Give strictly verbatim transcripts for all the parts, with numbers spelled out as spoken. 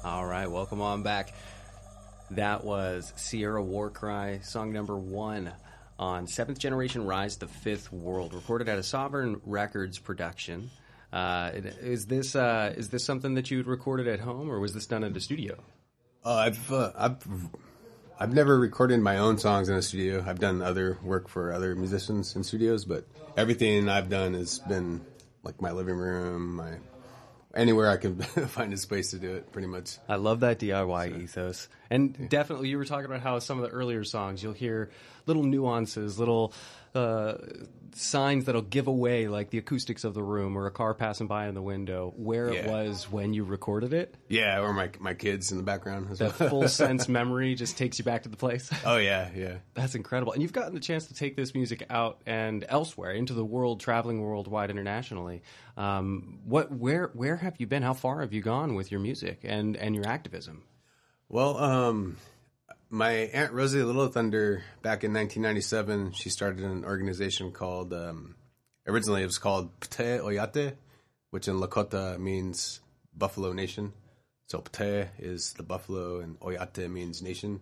All right, welcome on back. That was Sierra Warcry, song number one on Seventh Generation Rise the Fifth World, recorded at a Sovereign Records production. Uh, is this uh, is this something that you had recorded at home, or was this done at a studio? Uh, I've uh, I've I've never recorded my own songs in a studio. I've done other work for other musicians in studios, but everything I've done has been like my living room, my anywhere I can find a space to do it, pretty much. I love that D I Y so, ethos. And yeah. Definitely, you were talking about how some of the earlier songs, you'll hear little nuances, little uh, signs that'll give away, like the acoustics of the room or a car passing by in the window, where yeah. it was when you recorded it. Yeah, or my my kids in the background as that well. Full sense memory just takes you back to the place. Oh, yeah, yeah. That's incredible. And you've gotten the chance to take this music out and elsewhere, into the world, traveling worldwide internationally. Um, what, where, where have you been? How far have you gone with your music and, and your activism? Well, um, my Aunt Rosie Little Thunder, back in nineteen ninety-seven, she started an organization called, um, originally it was called Pte Oyate, which in Lakota means Buffalo Nation. So Pte is the buffalo and Oyate means nation.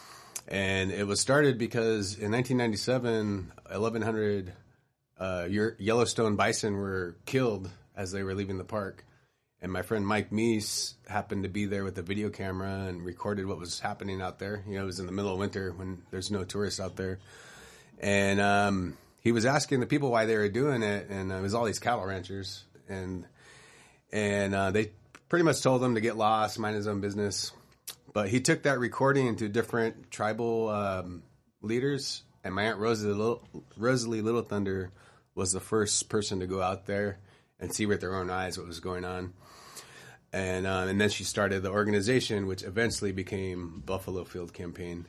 And it was started because in nineteen ninety-seven, eleven hundred uh, Yellowstone bison were killed as they were leaving the park. And my friend Mike Meese happened to be there with a video camera and recorded what was happening out there. You know, it was in the middle of winter when there's no tourists out there. And um, he was asking the people why they were doing it, and uh, it was all these cattle ranchers. And and uh, they pretty much told him to get lost, mind his own business. But he took that recording to different tribal um, leaders, and my Aunt Rosalie Little, Rosalie Little Thunder was the first person to go out there and see with their own eyes what was going on. And uh, and then she started the organization, which eventually became Buffalo Field Campaign.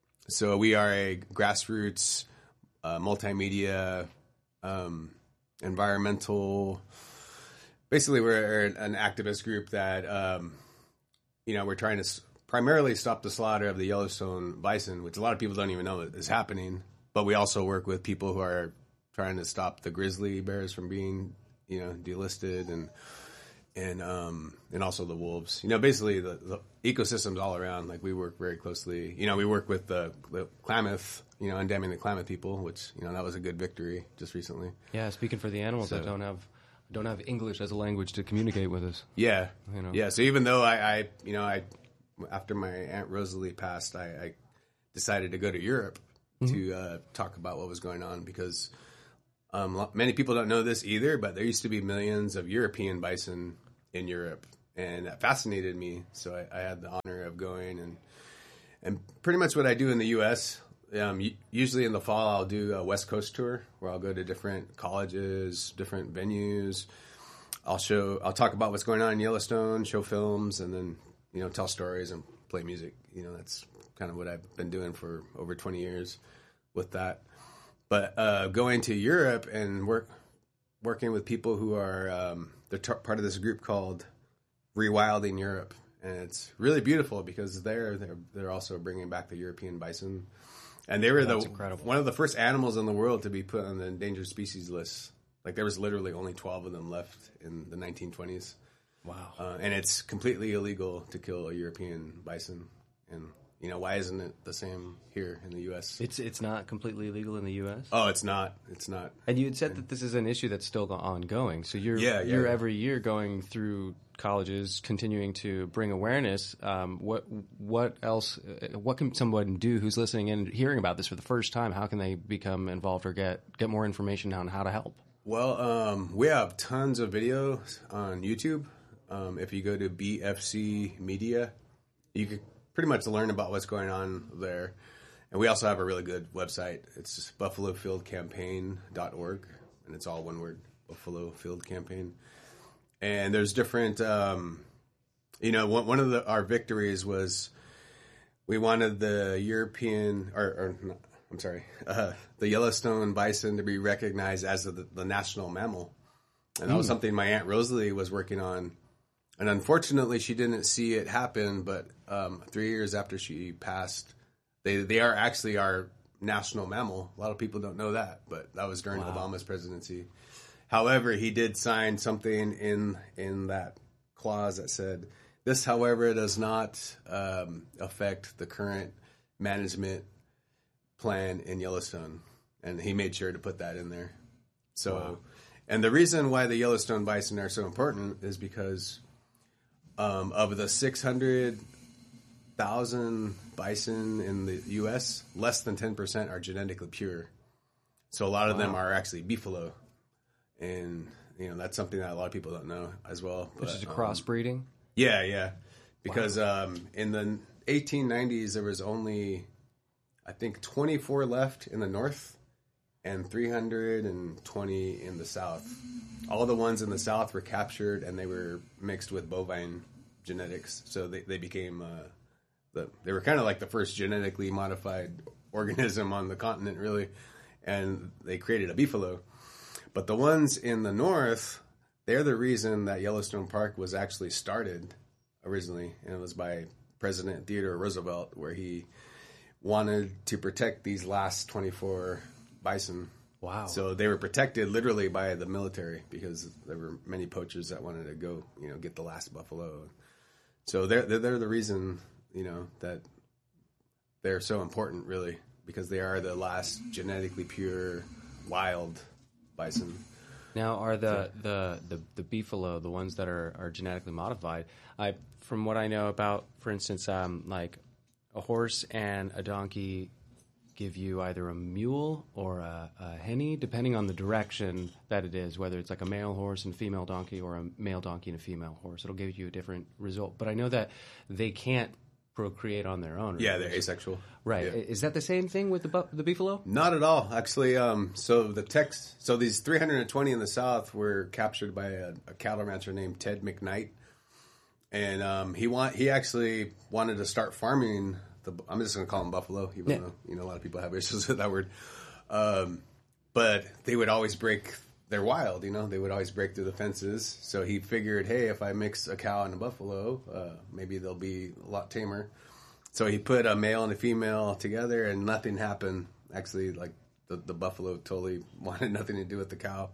So we are a grassroots, uh, multimedia, um, environmental. Basically, we're an activist group that, um, you know, we're trying to s- primarily stop the slaughter of the Yellowstone bison, which a lot of people don't even know is happening. But we also work with people who are trying to stop the grizzly bears from being, you know, delisted, and and um and also the wolves. You know, basically the, the ecosystems all around. Like, we work very closely. You know, we work with the, the Klamath, you know, undamming the Klamath people, which, you know, that was a good victory just recently. Yeah, speaking for the animals so, that don't have don't have English as a language to communicate with us. Yeah, you know. Yeah. So even though I, I you know, I after my Aunt Rosalie passed, I, I decided to go to Europe mm-hmm. to uh, talk about what was going on, because um, many people don't know this either, but there used to be millions of European bison in Europe, and that fascinated me. So I, I had the honor of going, and and pretty much what I do in the U S, um, usually in the fall, I'll do a West Coast tour where I'll go to different colleges, different venues. I'll show, I'll talk about what's going on in Yellowstone, show films, and then, you know, tell stories and play music. You know, that's kind of what I've been doing for over twenty years with that. But uh, going to Europe and work, working with people who are um, they're t- part of this group called Rewilding Europe, and it's really beautiful because they're they're they're also bringing back the European bison, and they were That's the incredible. one of the first animals in the world to be put on the endangered species list. Like, there was literally only twelve of them left in the nineteen twenties. Wow! Uh, and it's completely illegal to kill a European bison, and you know, why isn't it the same here in the U S? It's it's not completely illegal in the U S? Oh, it's not. It's not. And you had said that this is an issue that's still ongoing. So you're yeah, yeah, you're yeah. every year going through colleges, continuing to bring awareness. Um, what what else? What can someone do who's listening and hearing about this for the first time? How can they become involved or get get more information on how to help? Well, um, we have tons of videos on YouTube. Um, if you go to B F C Media, you can pretty much learn about what's going on there. And we also have a really good website. It's just buffalo field campaign dot org, and it's all one word, Buffalo Field Campaign. And there's different, um, you know, one, one of the, our victories was we wanted the European, or, or not, I'm sorry, uh, the Yellowstone bison to be recognized as the, the national mammal. And that mm. was something my Aunt Rosalie was working on. And unfortunately, she didn't see it happen, but um, three years after she passed, they they are actually our national mammal. A lot of people don't know that, but that was during wow. Obama's presidency. However, he did sign something in in that clause that said This, however, does not um, affect the current management plan in Yellowstone, and he made sure to put that in there. So, wow. And the reason why the Yellowstone bison are so important is because um, of the six hundred thousand bison in the U S, less than ten percent are genetically pure. So a lot of wow. them are actually beefalo, and you know that's something that a lot of people don't know as well. Which but, is a um, crossbreeding. Yeah, yeah. Because wow. um, in the eighteen nineties, there was only, I think, twenty-four left in the north and three hundred twenty in the south. All the ones in the south were captured, and they were mixed with bovine genetics. So they, they became, uh, the they were kind of like the first genetically modified organism on the continent, really. And they created a beefalo. But the ones in the north, they're the reason that Yellowstone Park was actually started originally, and it was by President Theodore Roosevelt, where he wanted to protect these last twenty-four bison. Wow. So they were protected literally by the military because there were many poachers that wanted to go, you know, get the last buffalo. So they're, they're, they're the reason, you know, that they're so important, really, because they are the last genetically pure wild bison. Now, are the, the, the, the beefalo, the ones that are, are genetically modified, I, from what I know about, for instance, um, like a horse and a donkey give you either a mule or a, a henny, depending on the direction that it is, whether it's like a male horse and female donkey or a male donkey and a female horse. It'll give you a different result. But I know that they can't procreate on their own. Yeah, they're asexual. Right. Yeah. Is that the same thing with the bu- the beefalo? Not at all, actually. Um, so the text, so these three hundred twenty in the south were captured by a, a cattle rancher named Ted McKnight, and um, he want he actually wanted to start farming the. I'm just going to call them buffalo, even yeah. though you know a lot of people have issues with that word. Um, but they would always break. They're wild, you know. They would always break through the fences. So he figured, hey, if I mix a cow and a buffalo, uh, maybe they'll be a lot tamer. So he put a male and a female together, and nothing happened. Actually, like the, the buffalo totally wanted nothing to do with the cow.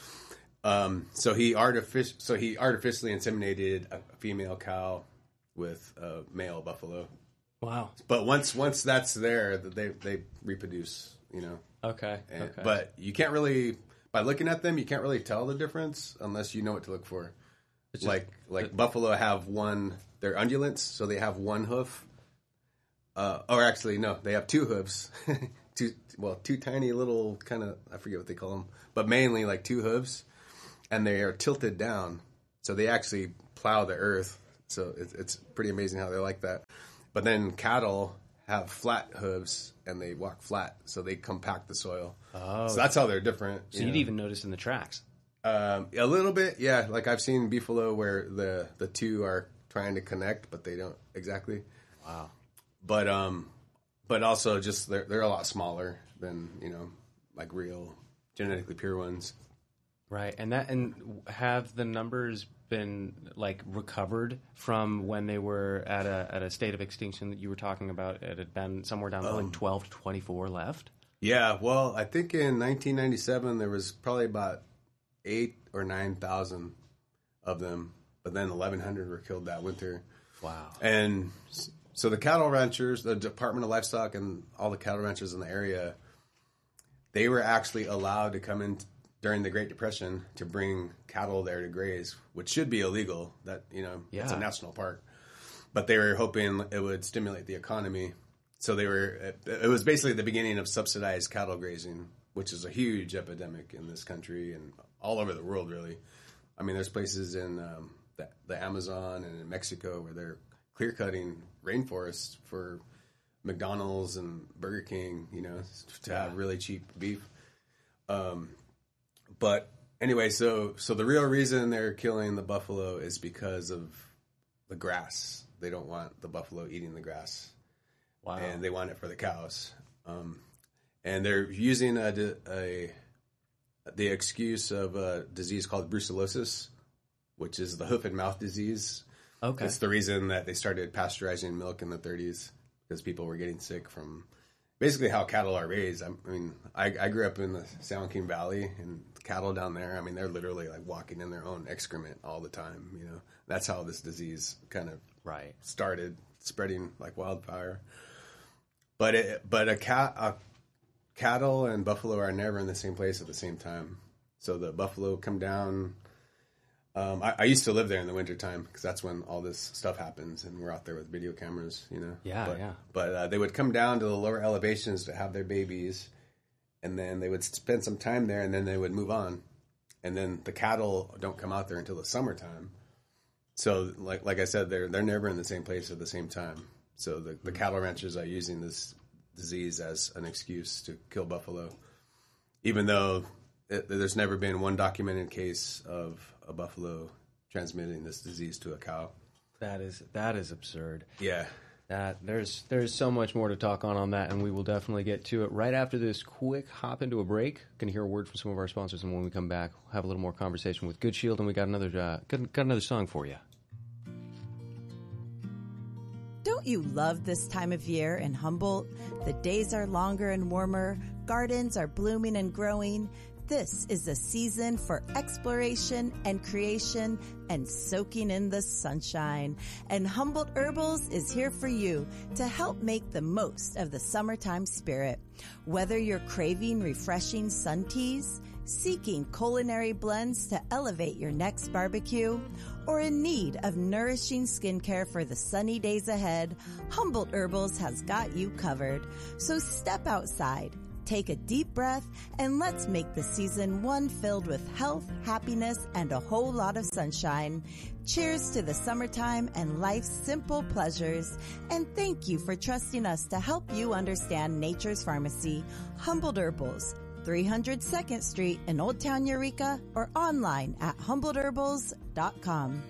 Um, so he artific- so he artificially inseminated a female cow with a male buffalo. Wow! But once once that's there, they they reproduce. You know. Okay. And, okay. But you can't really. By looking at them, you can't really tell the difference unless you know what to look for. It's like just, like it, buffalo have one, they're undulates, so they have one hoof. Uh, or actually, no, they have two hooves. two, well, two tiny little kind of, I forget what they call them, but mainly like two hooves. And they are tilted down, so they actually plow the earth. So it's, it's pretty amazing how they're like that. But then cattle have flat hooves and they walk flat, so they compact the soil. Oh, so that's how they're different. So you you'd know. even notice in the tracks. Um, a little bit, yeah. Like I've seen beefalo where the, the two are trying to connect, but they don't exactly. Wow. But um, but also just they're they're a lot smaller than you know like real genetically pure ones. Right, and that and have the numbers been like recovered from when they were at a at a state of extinction that you were talking about? It had been somewhere down to um, like twelve to twenty-four left. Yeah, well, I think in nineteen ninety-seven there was probably about eight or nine thousand of them, but then eleven hundred were killed that winter. Wow! And so the cattle ranchers, the Department of Livestock, and all the cattle ranchers in the area, they were actually allowed to come in during the Great Depression to bring cattle there to graze, which should be illegal. That you know, yeah. It's a national park, but they were hoping it would stimulate the economy. So they were. It, it was basically the beginning of subsidized cattle grazing, which is a huge epidemic in this country and all over the world, really. I mean, there's places in um, the, the Amazon and in Mexico where they're clear cutting rainforests for McDonald's and Burger King, you know, to yeah. have really cheap beef. Um, But anyway, so so the real reason they're killing the buffalo is because of the grass. They don't want the buffalo eating the grass. Wow. And they want it for the cows. Um, and they're using a, a the excuse of a disease called brucellosis, which is the hoof and mouth disease. Okay. It's the reason that they started pasteurizing milk in the thirties, because people were getting sick from basically how cattle are raised. I mean, I, I grew up in the San Joaquin Valley, and cattle down there, I mean, they're literally like walking in their own excrement all the time, you know. That's how this disease kind of right. started spreading like wildfire. But it, but a cat, a cattle and buffalo are never in the same place at the same time. So the buffalo come down. Um, I, I used to live there in the wintertime because that's when all this stuff happens, and we're out there with video cameras, you know. Yeah, but, yeah. But uh, they would come down to the lower elevations to have their babies, and then they would spend some time there, and then they would move on. And then the cattle don't come out there until the summertime. So, like like I said, they're they're never in the same place at the same time. So the, the cattle ranchers are using this disease as an excuse to kill buffalo, even though it, there's never been one documented case of a buffalo transmitting this disease to a cow. That is that is absurd. Yeah. That there's there's so much more to talk on on that, and we will definitely get to it right after this quick hop into a break. Going to hear a word from some of our sponsors, and when we come back, we'll have a little more conversation with Good Shield, and we got another uh, got, got another song for you. Don't you love this time of year in Humboldt? The days are longer and warmer, gardens are blooming and growing. This is the season for exploration and creation and soaking in the sunshine. And Humboldt Herbals is here for you to help make the most of the summertime spirit. Whether you're craving refreshing sun teas, seeking culinary blends to elevate your next barbecue, or in need of nourishing skincare for the sunny days ahead, Humboldt Herbals has got you covered. So step outside, take a deep breath, and let's make the season one filled with health, happiness, and a whole lot of sunshine. Cheers to the summertime and life's simple pleasures. And thank you for trusting us to help you understand nature's pharmacy, Humboldt Herbals, three hundred second Street in Old Town Eureka, or online at humboldt herbals dot com.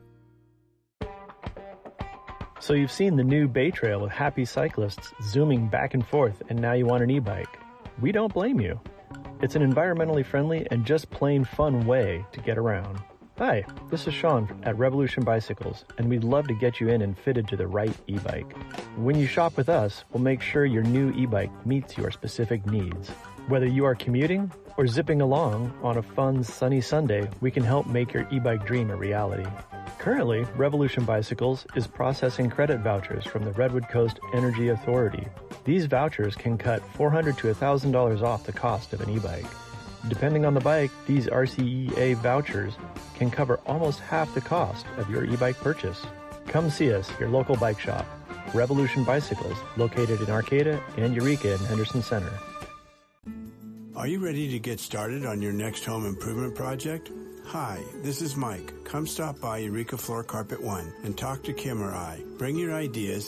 So you've seen the new Bay Trail with happy cyclists zooming back and forth, and now you want an e-bike. We don't blame you. It's an environmentally friendly and just plain fun way to get around. Hi, this is Sean at Revolution Bicycles, and we'd love to get you in and fitted to the right e-bike. When you shop with us, we'll make sure your new e-bike meets your specific needs. Whether you are commuting or zipping along on a fun, sunny Sunday, we can help make your e-bike dream a reality. Currently, Revolution Bicycles is processing credit vouchers from the Redwood Coast Energy Authority. These vouchers can cut four hundred dollars to one thousand dollars off the cost of an e-bike. Depending on the bike, these R C E A vouchers can cover almost half the cost of your e-bike purchase. Come see us, your local bike shop, Revolution Bicycles, located in Arcata and Eureka in Henderson Center. Are you ready to get started on your next home improvement project? Hi, this is Mike. Come stop by Eureka Floor Carpet One and talk to Kim or I. Bring your ideas